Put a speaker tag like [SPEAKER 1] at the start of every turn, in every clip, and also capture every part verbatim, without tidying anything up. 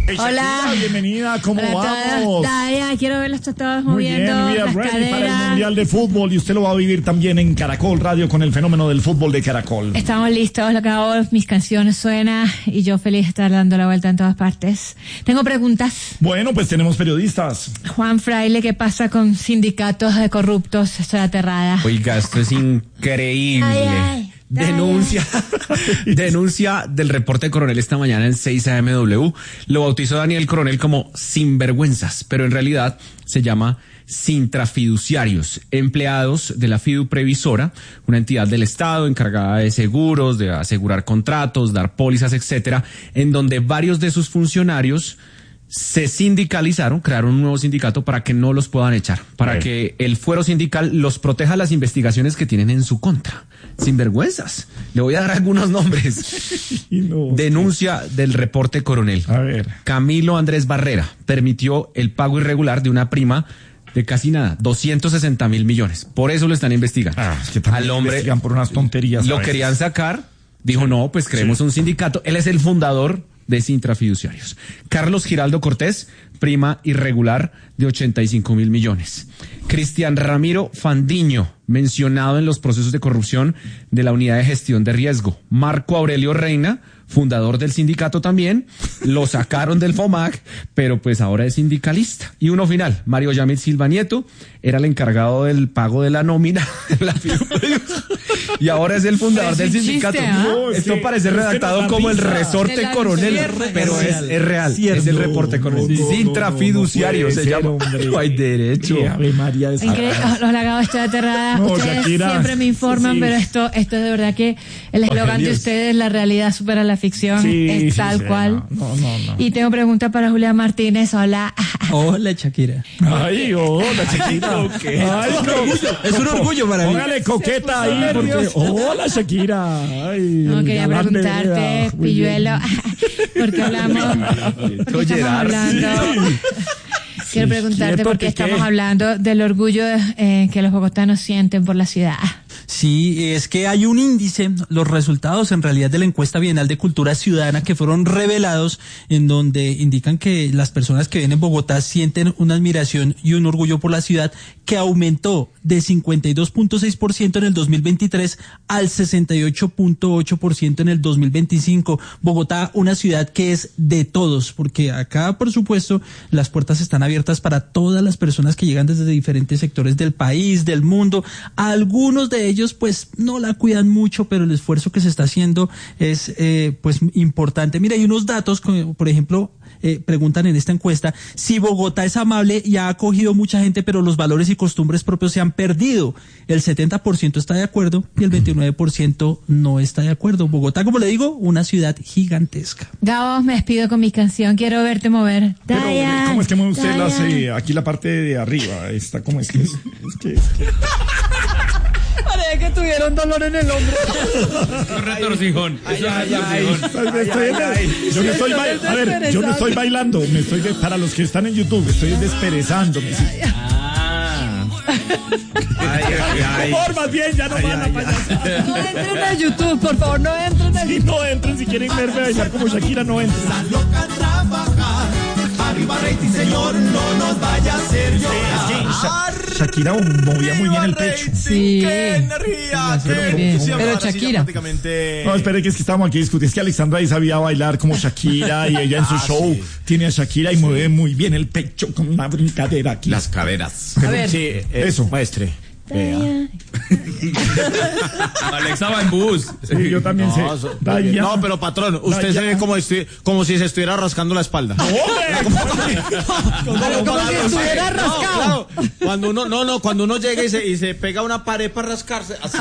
[SPEAKER 1] Hey,
[SPEAKER 2] Hola.
[SPEAKER 1] Shakira, bienvenida, ¿cómo
[SPEAKER 2] Hola
[SPEAKER 1] vamos?
[SPEAKER 2] Daya, quiero verlos todos
[SPEAKER 1] Muy
[SPEAKER 2] moviendo
[SPEAKER 1] bien, mira,
[SPEAKER 2] las
[SPEAKER 1] ready para el
[SPEAKER 2] caderas.
[SPEAKER 1] Mundial de Fútbol y usted lo va a vivir también en Caracol Radio con el fenómeno del fútbol de Caracol.
[SPEAKER 2] Estamos listos, lo que hago, mis canciones suenan y yo feliz de estar dando la vuelta en todas partes. Tengo preguntas.
[SPEAKER 1] Bueno, pues tenemos periodistas.
[SPEAKER 2] Juan Fraile, ¿qué pasa con sindicatos de corruptos? Estoy aterrada.
[SPEAKER 3] Oiga, esto es increíble.
[SPEAKER 2] Ay, ay.
[SPEAKER 3] Denuncia, denuncia del reporte Coronel esta mañana en seis A M W. Lo bautizó Daniel Coronel como sinvergüenzas, pero en realidad se llama sintrafiduciarios, empleados de la Fidu Previsora, una entidad del Estado encargada de seguros, de asegurar contratos, dar pólizas, etcétera, en donde varios de sus funcionarios se sindicalizaron, crearon un nuevo sindicato para que no los puedan echar, para
[SPEAKER 1] Bien.
[SPEAKER 3] que el fuero sindical los proteja las investigaciones que tienen en su contra. Sinvergüenzas. Le voy a dar algunos nombres.
[SPEAKER 1] Y no,
[SPEAKER 3] Denuncia del reporte Coronel.
[SPEAKER 1] A ver.
[SPEAKER 3] Camilo Andrés Barrera permitió el pago irregular de una prima de casi nada, doscientos sesenta mil millones. Por eso lo están investigando.
[SPEAKER 1] Ah, es que también
[SPEAKER 3] Al hombre
[SPEAKER 1] investigan por unas tonterías.
[SPEAKER 3] lo
[SPEAKER 1] a veces.
[SPEAKER 3] querían sacar, dijo no, pues creemos
[SPEAKER 1] Sí.
[SPEAKER 3] un sindicato. Él es el fundador de Sintrafiduciarios. Carlos Giraldo Cortés, prima irregular de ochenta y cinco mil millones. Cristian Ramiro Fandiño, mencionado en los procesos de corrupción de la Unidad de Gestión de Riesgo. Marco Aurelio Reina, fundador del sindicato también, lo sacaron del FOMAC, pero pues ahora es sindicalista. Y uno final, Mario Yamil Silva Nieto, era el encargado del pago de la nómina en la Fidu. Y ahora es el fundador
[SPEAKER 2] Es
[SPEAKER 3] del
[SPEAKER 2] un
[SPEAKER 3] sindicato.
[SPEAKER 2] chiste, ¿ah?
[SPEAKER 1] No,
[SPEAKER 3] Esto
[SPEAKER 1] sí,
[SPEAKER 3] parece
[SPEAKER 1] pero es que
[SPEAKER 3] redactado
[SPEAKER 1] nos da
[SPEAKER 3] como el
[SPEAKER 1] risa.
[SPEAKER 3] resorte
[SPEAKER 2] De la
[SPEAKER 3] Coronel,
[SPEAKER 2] Lucierna.
[SPEAKER 3] pero es, es real,
[SPEAKER 1] Cierto.
[SPEAKER 3] es el reporte Coronel.
[SPEAKER 1] No, no,
[SPEAKER 3] Sintrafiduciario
[SPEAKER 1] no, no
[SPEAKER 3] se
[SPEAKER 1] puede
[SPEAKER 3] llama.
[SPEAKER 1] ser, hombre.
[SPEAKER 3] No hay derecho.
[SPEAKER 1] Qué Ave María de
[SPEAKER 2] Increíble.
[SPEAKER 1] Santa.
[SPEAKER 2] Los lagados, estoy aterrada.
[SPEAKER 1] No,
[SPEAKER 2] Ustedes
[SPEAKER 1] Shakira.
[SPEAKER 2] siempre me informan,
[SPEAKER 1] Sí.
[SPEAKER 2] pero esto, esto es de verdad que el eslogan de
[SPEAKER 1] Dios.
[SPEAKER 2] ustedes, la realidad supera la ficción,
[SPEAKER 1] Sí,
[SPEAKER 2] es
[SPEAKER 1] sí,
[SPEAKER 2] tal
[SPEAKER 1] sí,
[SPEAKER 2] cual.
[SPEAKER 1] no, no, no.
[SPEAKER 2] Y tengo preguntas para Julián Martínez. Hola.
[SPEAKER 4] Hola, Shakira.
[SPEAKER 1] Ay, hola, Shakira. Ay,
[SPEAKER 4] Es un orgullo, es un orgullo para mí.
[SPEAKER 1] Póngale coqueta ahí, porque. Hola, Shakira. Ay,
[SPEAKER 2] No,
[SPEAKER 1] el
[SPEAKER 2] quería
[SPEAKER 1] galán de
[SPEAKER 2] preguntarte,
[SPEAKER 1] Vereda. Muy
[SPEAKER 2] Pilluelo, porque hablamos, porque estamos hablando, quiero preguntarte
[SPEAKER 1] ¿cierto?
[SPEAKER 2] porque
[SPEAKER 1] ¿Que qué?
[SPEAKER 2] estamos hablando del orgullo eh, que los bogotanos sienten por la ciudad.
[SPEAKER 4] Sí, es que hay un índice, los resultados en realidad de la encuesta bienal de cultura ciudadana que fueron revelados en donde indican que las personas que viven en Bogotá sienten una admiración y un orgullo por la ciudad que aumentó de cincuenta y dos punto seis por ciento en el dos mil veintitrés al sesenta y ocho punto ocho por ciento en el dos mil veinticinco. Bogotá, una ciudad que es de todos, porque acá, por supuesto, las puertas están abiertas para todas las personas que llegan desde diferentes sectores del país, del mundo. Algunos de ellos pues no la cuidan mucho, pero el esfuerzo que se está haciendo es eh, pues importante. Mira, hay unos datos, como, por ejemplo, eh, preguntan en esta encuesta si Bogotá es amable y ha acogido mucha gente, pero los valores y costumbres propios se han perdido. El setenta por ciento está de acuerdo y el veintinueve por ciento no está de acuerdo. Bogotá, como le digo, una ciudad gigantesca.
[SPEAKER 2] Gabo, me despido con mi canción, quiero verte mover.
[SPEAKER 1] Pero,
[SPEAKER 2] Dayan,
[SPEAKER 1] ¿cómo es que mueve usted las,
[SPEAKER 2] Dayan.
[SPEAKER 1] eh, aquí la parte de arriba? Está, ¿cómo es que es? Es que, es que-
[SPEAKER 2] Parece que tuvieron dolor en el hombro.
[SPEAKER 3] Un retorcijón.
[SPEAKER 1] Ay, me estoy- yo no estoy ba- a ver, yo no estoy bailando, me estoy de- para los que están en YouTube, estoy desperezándome. sí. Por favor, más bien, ya no van a payasar.
[SPEAKER 2] No entren a YouTube, por favor, no entren a
[SPEAKER 1] Si no entren, si quieren verme bailar como Shakira, no entren.
[SPEAKER 5] loca a trabajar. Arriba rating, señor, no nos vaya a hacer llorar.
[SPEAKER 1] Shakira movía muy bien el pecho.
[SPEAKER 2] Sí.
[SPEAKER 5] ¡Qué energía! ¡Qué
[SPEAKER 2] bien.
[SPEAKER 5] entusiasmo!
[SPEAKER 2] Pero
[SPEAKER 5] Ahora sí, ya
[SPEAKER 2] Shakira.
[SPEAKER 5] prácticamente-
[SPEAKER 1] No, espere que es que estábamos aquí discutiendo. Es que Alexandra ahí sabía bailar como Shakira y ella en su
[SPEAKER 5] Ah,
[SPEAKER 1] show
[SPEAKER 5] sí.
[SPEAKER 1] tiene a Shakira y mueve muy bien el pecho con una brincadera aquí.
[SPEAKER 5] Las caderas.
[SPEAKER 2] A ver.
[SPEAKER 5] Sí, eh,
[SPEAKER 1] Eso.
[SPEAKER 5] Maestre.
[SPEAKER 2] Dayan.
[SPEAKER 3] Alexa va en bus.
[SPEAKER 1] Sí, yo también sé.
[SPEAKER 5] No, so-
[SPEAKER 1] Dayan.
[SPEAKER 5] no, pero patrón, usted
[SPEAKER 1] Dayan.
[SPEAKER 5] se ve como, estu- como si se estuviera rascando la espalda.
[SPEAKER 2] Como si estuviera
[SPEAKER 5] No,
[SPEAKER 2] rascado.
[SPEAKER 5] claro. Cuando uno, no, no, cuando uno llega y se, y se pega a una pared para rascarse, así.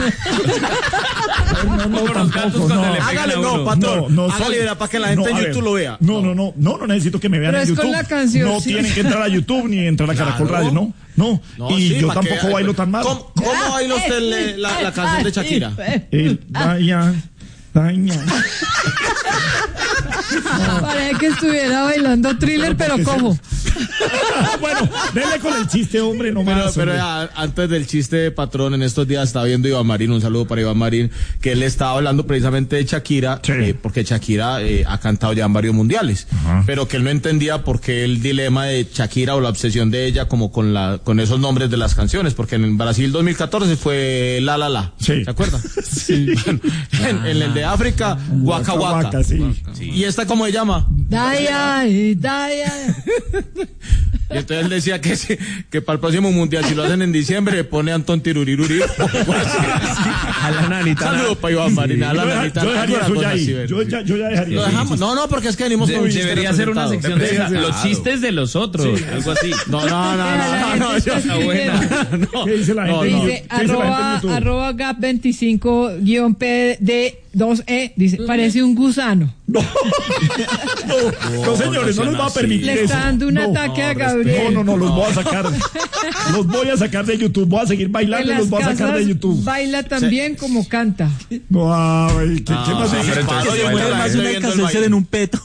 [SPEAKER 1] No, no,
[SPEAKER 3] Como los gatos
[SPEAKER 1] tampoco,
[SPEAKER 3] cuando
[SPEAKER 1] no.
[SPEAKER 3] le pegan
[SPEAKER 5] Hágale,
[SPEAKER 3] a
[SPEAKER 5] no,
[SPEAKER 3] uno.
[SPEAKER 5] patrón.
[SPEAKER 1] No, no
[SPEAKER 5] Hágale,
[SPEAKER 1] soy-
[SPEAKER 5] verá, para que la gente
[SPEAKER 1] no,
[SPEAKER 5] en
[SPEAKER 1] a ver.
[SPEAKER 5] YouTube lo vea.
[SPEAKER 1] No, no, no, no, no necesito que me vean
[SPEAKER 2] Pero
[SPEAKER 1] en
[SPEAKER 2] es con
[SPEAKER 1] YouTube.
[SPEAKER 2] la canción,
[SPEAKER 1] no
[SPEAKER 2] sí.
[SPEAKER 1] tienen que entrar a YouTube ni entrar a Caracol
[SPEAKER 5] Claro.
[SPEAKER 1] Radio, no, no.
[SPEAKER 5] No,
[SPEAKER 1] y
[SPEAKER 5] sí,
[SPEAKER 1] yo
[SPEAKER 5] pa' que-
[SPEAKER 1] tampoco bailo tan mal.
[SPEAKER 5] ¿Cómo, cómo baila usted le- la, la canción de Shakira?
[SPEAKER 1] Eh, Dayan, Dayan.
[SPEAKER 2] Parece que estuviera bailando Thriller, pero cojo.
[SPEAKER 1] Bueno, dele con el chiste, hombre, no
[SPEAKER 6] Pero,
[SPEAKER 1] más.
[SPEAKER 6] pero
[SPEAKER 1] hombre.
[SPEAKER 6] ya, antes del chiste de patrón, en estos días estaba viendo Iván Marín, un saludo para Iván Marín, que él estaba hablando precisamente de Shakira,
[SPEAKER 1] Sí.
[SPEAKER 6] eh, porque Shakira eh, ha cantado ya en varios mundiales,
[SPEAKER 1] Ajá.
[SPEAKER 6] pero que él no entendía por qué el dilema de Shakira o la obsesión de ella como con la con esos nombres de las canciones, porque en Brasil dos mil catorce fue La La La,
[SPEAKER 1] Sí.
[SPEAKER 6] ¿se acuerda?
[SPEAKER 1] Sí.
[SPEAKER 6] Bueno, en, en el de África, Waka Waka.
[SPEAKER 1] Waka, sí.
[SPEAKER 6] ¿Y esta cómo se llama?
[SPEAKER 2] Daya, y Daya.
[SPEAKER 6] Y entonces él decía que, si- que para el próximo mundial, si lo hacen en diciembre, le pone Antón Tiruriruri.
[SPEAKER 3] A la nanita.
[SPEAKER 6] Saludos para Iván Marín, a la
[SPEAKER 1] Yo, deja-
[SPEAKER 6] nanita.
[SPEAKER 1] yo dejaría
[SPEAKER 6] alguna
[SPEAKER 1] eso
[SPEAKER 6] cosa
[SPEAKER 1] ya
[SPEAKER 6] así,
[SPEAKER 1] ahí.
[SPEAKER 6] ¿verdad?
[SPEAKER 1] Yo ya, yo ya dejaría
[SPEAKER 6] Lo
[SPEAKER 1] eso.
[SPEAKER 6] dejamos. No, no, porque es que venimos
[SPEAKER 3] De-
[SPEAKER 6] con un chiste
[SPEAKER 3] debería ser una
[SPEAKER 6] representado.
[SPEAKER 3] sección de esa,
[SPEAKER 1] Debería
[SPEAKER 3] los
[SPEAKER 1] ser.
[SPEAKER 3] chistes de los otros, algo así.
[SPEAKER 6] No, no, no, no, no, no, yo-
[SPEAKER 3] Está buena.
[SPEAKER 6] no.
[SPEAKER 1] ¿Qué dice la
[SPEAKER 6] No,
[SPEAKER 1] gente?
[SPEAKER 6] no.
[SPEAKER 2] Dice
[SPEAKER 1] ¿Qué dice la gente en
[SPEAKER 2] arroba,
[SPEAKER 1] YouTube?
[SPEAKER 2] arroba gap veinticinco guión P D dos E. Dice, parece un gusano.
[SPEAKER 1] No, no, señores, no les va a permitir
[SPEAKER 2] Le
[SPEAKER 1] eso.
[SPEAKER 2] está dando un
[SPEAKER 1] No.
[SPEAKER 2] ataque a
[SPEAKER 1] No,
[SPEAKER 2] Gabriel.
[SPEAKER 1] no, no, los voy a sacar. Los voy a sacar de YouTube. Voy a seguir
[SPEAKER 2] En
[SPEAKER 1] bailando y
[SPEAKER 2] las
[SPEAKER 1] los voy a sacar
[SPEAKER 2] casas
[SPEAKER 1] de YouTube.
[SPEAKER 2] baila también como canta.
[SPEAKER 1] No, ay, ¿qué, ¿qué más
[SPEAKER 6] sí,
[SPEAKER 1] dice?
[SPEAKER 6] pero
[SPEAKER 1] Pablo?
[SPEAKER 6] entonces,
[SPEAKER 4] Se
[SPEAKER 6] Oye,
[SPEAKER 4] mueve
[SPEAKER 6] bueno,
[SPEAKER 4] más
[SPEAKER 6] estoy
[SPEAKER 4] una
[SPEAKER 6] viendo el
[SPEAKER 4] Alka-Seltzer
[SPEAKER 6] baile.
[SPEAKER 4] en un peto.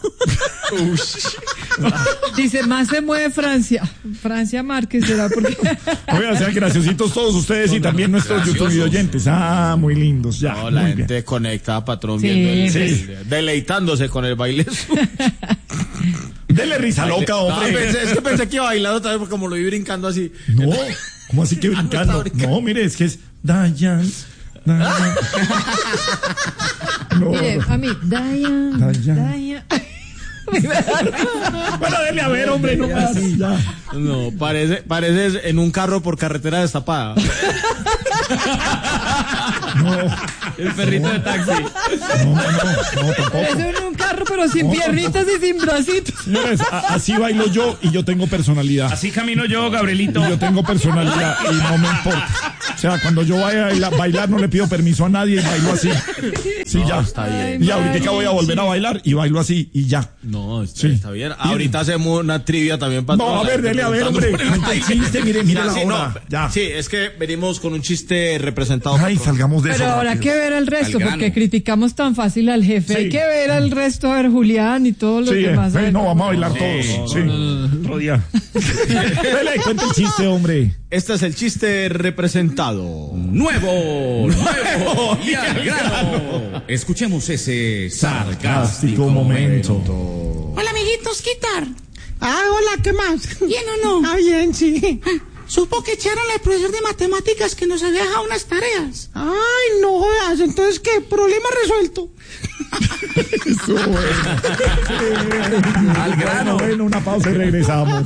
[SPEAKER 2] Dice, más se mueve Francia. Francia Márquez será porque...
[SPEAKER 1] Oigan, sean graciositos todos ustedes y también nuestros YouTube y oyentes. Ah, muy lindos, ya.
[SPEAKER 6] No, la
[SPEAKER 1] muy
[SPEAKER 6] gente
[SPEAKER 1] bien.
[SPEAKER 6] conectada, patrón,
[SPEAKER 2] Sí,
[SPEAKER 6] viendo el,
[SPEAKER 2] sí.
[SPEAKER 6] el- deleitándose con el baile.
[SPEAKER 1] Dele risa loca,
[SPEAKER 6] No,
[SPEAKER 1] hombre.
[SPEAKER 6] pensé- es que pensé que iba a bailar otra vez porque como lo vi brincando así.
[SPEAKER 1] No, ¿cómo así que brincando? No, mire, es que es Dayan. Dayan. No,
[SPEAKER 2] Mire,
[SPEAKER 1] no.
[SPEAKER 2] a mí, Daya,
[SPEAKER 1] Daya.
[SPEAKER 2] Daya.
[SPEAKER 1] Bueno, dele a ver, hombre, no más. Ya.
[SPEAKER 6] No, parece, parece en un carro por carretera destapada.
[SPEAKER 1] No,
[SPEAKER 3] El perrito de taxi.
[SPEAKER 1] no, no, no, tampoco.
[SPEAKER 2] Parece en un carro, pero sin
[SPEAKER 1] No,
[SPEAKER 2] piernitas y sin bracitos.
[SPEAKER 1] Señores, a- así bailo yo y yo tengo personalidad.
[SPEAKER 3] Así camino yo, Gabrielito.
[SPEAKER 1] Y yo tengo personalidad y no me importa. O sea, cuando yo vaya a bailar, bailar no le pido permiso a nadie y bailo así. Sí, ya.
[SPEAKER 6] está bien.
[SPEAKER 1] Y ahorita voy a volver a bailar y bailo así y ya.
[SPEAKER 6] No, está,
[SPEAKER 1] Sí.
[SPEAKER 6] está bien. Ahorita hacemos una trivia también para
[SPEAKER 1] No, a ver, dele a ver, hombre. Cuenta el chiste, mire, mire la
[SPEAKER 6] sí,
[SPEAKER 1] hora.
[SPEAKER 6] no,
[SPEAKER 1] Ya.
[SPEAKER 6] sí, es que venimos con un chiste representado.
[SPEAKER 1] Ay,
[SPEAKER 6] patrón.
[SPEAKER 1] salgamos de eso.
[SPEAKER 2] Pero habrá
[SPEAKER 1] rápido.
[SPEAKER 2] que ver al resto,
[SPEAKER 3] Al grano.
[SPEAKER 2] porque criticamos tan fácil al jefe.
[SPEAKER 1] Sí.
[SPEAKER 2] Hay que ver al resto, a ver Julián y todos los
[SPEAKER 1] Sí,
[SPEAKER 2] demás.
[SPEAKER 1] eh,
[SPEAKER 2] a ver
[SPEAKER 1] no,
[SPEAKER 2] cómo-
[SPEAKER 1] vamos a bailar todos. Sí. Otro día. Dele, cuenta el chiste, hombre.
[SPEAKER 6] Este es el chiste representado.
[SPEAKER 3] Nuevo, nuevo y al grano. Escuchemos ese
[SPEAKER 1] Sarcástico momento.
[SPEAKER 7] Hola, amiguitos, ¿qué tal?
[SPEAKER 8] Ah, hola, ¿qué más?
[SPEAKER 7] ¿Bien o no?
[SPEAKER 8] Ah, bien, sí.
[SPEAKER 7] Ah, Supo que echaron al profesor de matemáticas que nos había dejado unas tareas.
[SPEAKER 8] Ay, no jodas, entonces, ¿qué? Problema resuelto.
[SPEAKER 1] Eso, bueno. Al grano. Bueno, una pausa y regresamos.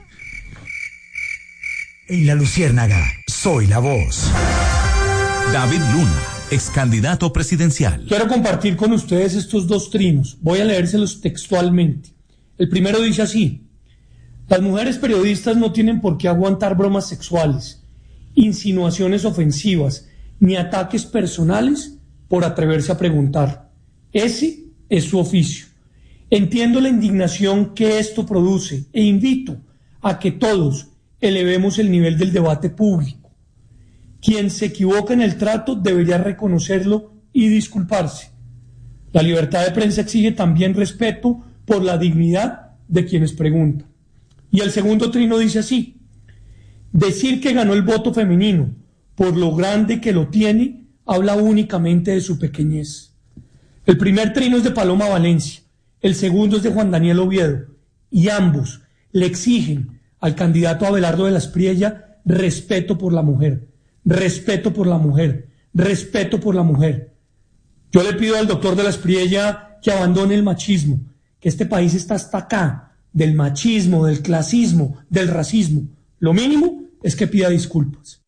[SPEAKER 9] En La Luciérnaga, soy la voz. David Luna, ex candidato presidencial.
[SPEAKER 10] Quiero compartir con ustedes estos dos trinos. Voy a leérselos textualmente. El primero dice así: las mujeres periodistas no tienen por qué aguantar bromas sexuales, insinuaciones ofensivas, ni ataques personales por atreverse a preguntar. Ese es su oficio. Entiendo la indignación que esto produce e invito a que todos elevemos el nivel del debate público. Quien se equivoca en el trato debería reconocerlo y disculparse. La libertad de prensa exige también respeto por la dignidad de quienes preguntan. Y el segundo trino dice así: decir que ganó el voto femenino por lo grande que lo tiene habla únicamente de su pequeñez. El primer trino es de Paloma Valencia, el segundo es de Juan Daniel Oviedo, y ambos le exigen al candidato Abelardo de la Espriella respeto por la mujer, respeto por la mujer, respeto por la mujer. Yo le pido al doctor de la Espriella que abandone el machismo, que este país está hasta acá, del machismo, del clasismo, del racismo. Lo mínimo es que pida disculpas.